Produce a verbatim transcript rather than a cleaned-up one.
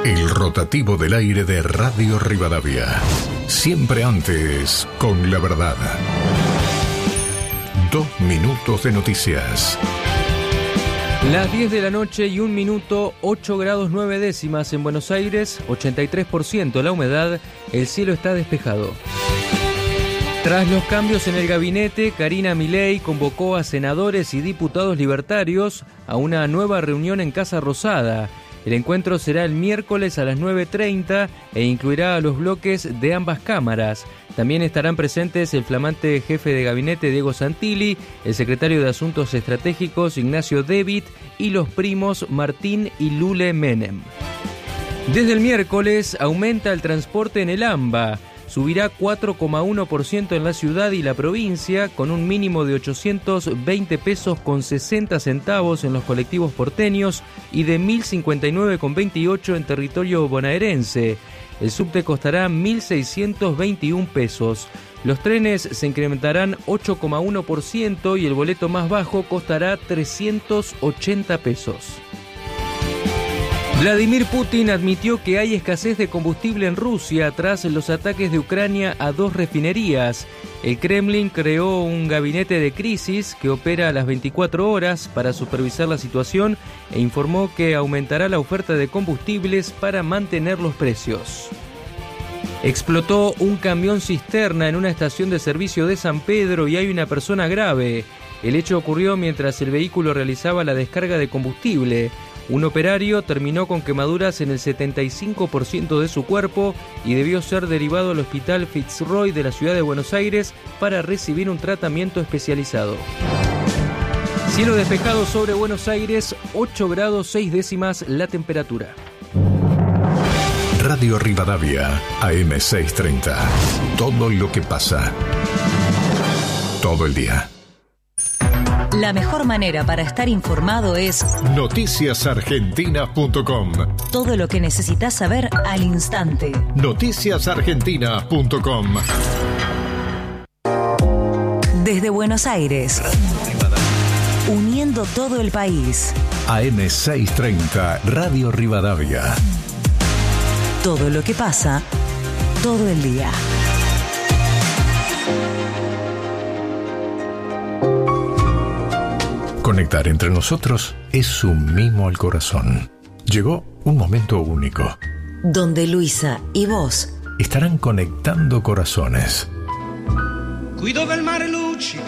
El rotativo del aire de Radio Rivadavia. Siempre antes, con la verdad. Dos minutos de noticias. Las diez de la noche y un minuto, ocho grados nueve décimas en Buenos Aires, ochenta y tres por ciento la humedad, el cielo está despejado. Tras los cambios en el gabinete, Karina Milei convocó a senadores y diputados libertarios a una nueva reunión en Casa Rosada. El encuentro será el miércoles a las nueve treinta e incluirá a los bloques de ambas cámaras. También estarán presentes el flamante jefe de gabinete Diego Santilli, el secretario de Asuntos Estratégicos Ignacio Debit y los primos Martín y Lule Menem. Desde el miércoles aumenta el transporte en el AMBA. Subirá cuatro coma uno por ciento en la ciudad y la provincia, con un mínimo de ochocientos veinte pesos con sesenta centavos en los colectivos porteños y de mil cincuenta y nueve con veintiocho en territorio bonaerense. El subte costará mil seiscientos veintiún pesos. Los trenes se incrementarán ocho coma uno por ciento y el boleto más bajo costará trescientos ochenta pesos. Vladimir Putin admitió que hay escasez de combustible en Rusia tras los ataques de Ucrania a dos refinerías. El Kremlin creó un gabinete de crisis que opera a las veinticuatro horas para supervisar la situación e informó que aumentará la oferta de combustibles para mantener los precios. Explotó un camión cisterna en una estación de servicio de San Pedro y hay una persona grave. El hecho ocurrió mientras el vehículo realizaba la descarga de combustible. Un operario terminó con quemaduras en el setenta y cinco por ciento de su cuerpo y debió ser derivado al Hospital Fitzroy de la ciudad de Buenos Aires para recibir un tratamiento especializado. Cielo despejado sobre Buenos Aires, ocho grados seis décimas la temperatura. Radio Rivadavia, A M seiscientos treinta. Todo lo que pasa. Todo el día. La mejor manera para estar informado es noticias argentinas punto com. Todo lo que necesitas saber al instante. noticias argentinas punto com. Desde Buenos Aires, uniendo todo el país. A M seiscientos treinta, Radio Rivadavia. Todo lo que pasa, todo el día. Conectar entre nosotros es un mimo al corazón. Llegó un momento único. Donde Luisa y vos estarán conectando corazones. Qui dove il mare luci